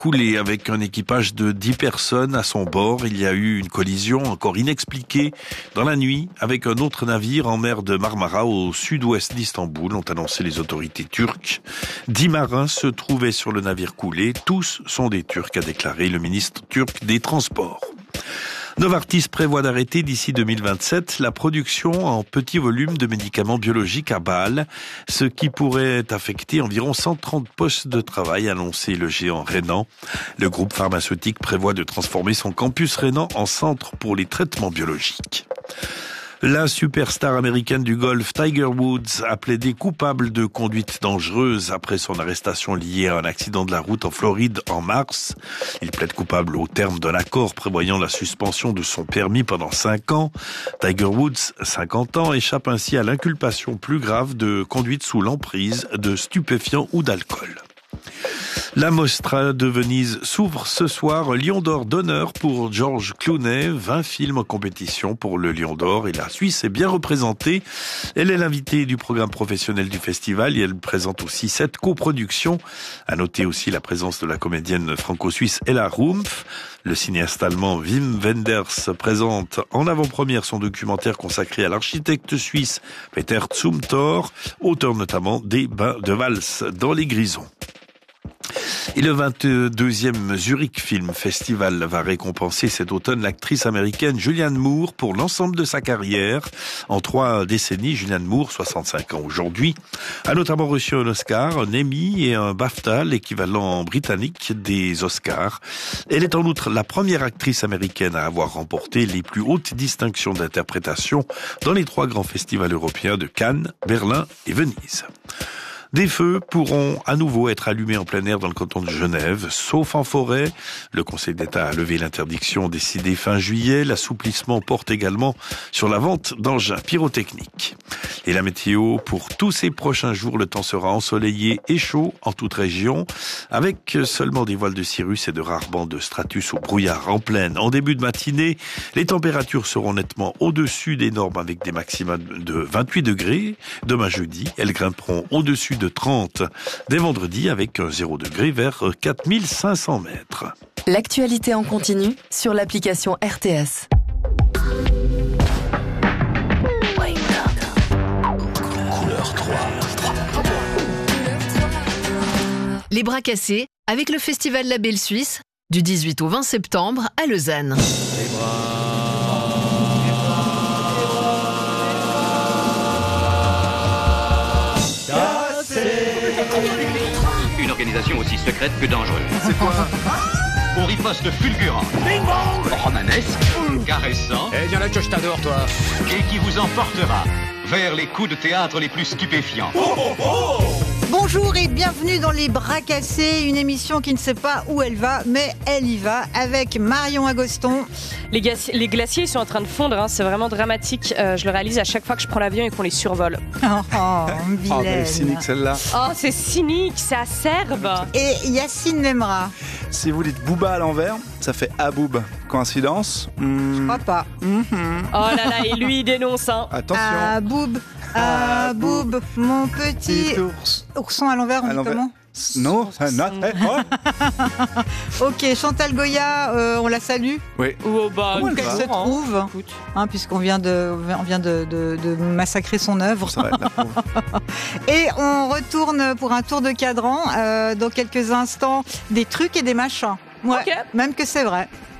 coulé avec un équipage de 10 personnes à son bord. Il y a eu une collision encore inexpliquée dans la nuit avec un autre navire en mer de Marmara au sud-ouest d'Istanbul, ont annoncé les autorités turques. 10 marins se trouvaient sur le navire coulé. Tous sont des Turcs, a déclaré le ministre turc des Transports. Novartis prévoit d'arrêter d'ici 2027 la production en petit volume de médicaments biologiques à Bâle, ce qui pourrait affecter environ 130 postes de travail, annoncé le géant rhénan. Le groupe pharmaceutique prévoit de transformer son campus rhénan en centre pour les traitements biologiques. La superstar américaine du golf Tiger Woods a plaidé coupable de conduite dangereuse après son arrestation liée à un accident de la route en Floride en mars. Il plaide coupable au terme d'un accord prévoyant la suspension de son permis pendant 5 ans. Tiger Woods, 50 ans, échappe ainsi à l'inculpation plus grave de conduite sous l'emprise de stupéfiants ou d'alcool. La Mostra de Venise s'ouvre ce soir. Lion d'or d'honneur pour George Clooney. 20 films en compétition pour le Lion d'or et la Suisse est bien représentée. Elle est l'invitée du programme professionnel du festival et elle présente aussi 7 coproductions. À noter aussi la présence de la comédienne franco-suisse Ella Rumpf. Le cinéaste allemand Wim Wenders présente en avant-première son documentaire consacré à l'architecte suisse Peter Zumthor, auteur notamment des Bains de valse dans les Grisons. Et le 22e Zurich Film Festival va récompenser cet automne l'actrice américaine Julianne Moore pour l'ensemble de sa carrière. En 3 décennies, Julianne Moore, 65 ans aujourd'hui, a notamment reçu un Oscar, un Emmy et un BAFTA, l'équivalent britannique des Oscars. Elle est en outre la première actrice américaine à avoir remporté les plus hautes distinctions d'interprétation dans les 3 grands festivals européens de Cannes, Berlin et Venise. Des feux pourront à nouveau être allumés en plein air dans le canton de Genève, sauf en forêt. Le Conseil d'État a levé l'interdiction décidée fin juillet. L'assouplissement porte également sur la vente d'engins pyrotechniques. Et la météo, pour tous ces prochains jours, le temps sera ensoleillé et chaud en toute région, avec seulement des voiles de cirrus et de rares bancs de stratus au brouillard en plaine. En début de matinée, les températures seront nettement au-dessus des normes avec des maxima de 28 degrés. Demain jeudi, elles grimperont au-dessus de 30 dès vendredi avec 0 degré vers 4500 mètres. L'actualité en continu sur l'application RTS. Couleur 3. Les bras cassés avec le festival La Belle Suisse du 18 au 20 septembre à Lausanne. Une organisation aussi secrète que dangereuse. C'est quoi? On riposte fulgurant, romanesque, caressant, Eh bien là que je t'adore, toi. et qui vous emportera vers les coups de théâtre les plus stupéfiants. Bonjour et bienvenue dans Les Bras Cassés, une émission qui ne sait pas où elle va, mais elle y va, avec Marion Agoston. Les glaciers sont en train de fondre, hein, c'est vraiment dramatique. Je le réalise à chaque fois que je prends l'avion et qu'on les survole. Vilaine. Elle est cynique celle-là. Oh, c'est cynique, c'est acerbe. Et Yacine Memra. Si vous dites Booba à l'envers, ça fait Aboub. Coïncidence? Je crois pas. Oh là là, et lui il dénonce, hein. Attention. Aboub, mon petit ours. ourson à l'envers, on dit comment? Non, Ok, Chantal Goya, on la salue. Oui. Oh, bah, Où qu'elle se trouve, puisqu'on vient de massacrer son œuvre. C'est vrai, la pauvre. Et on retourne pour un tour de cadran dans quelques instants, des trucs et des machins. Ouais, Ok. même que c'est vrai.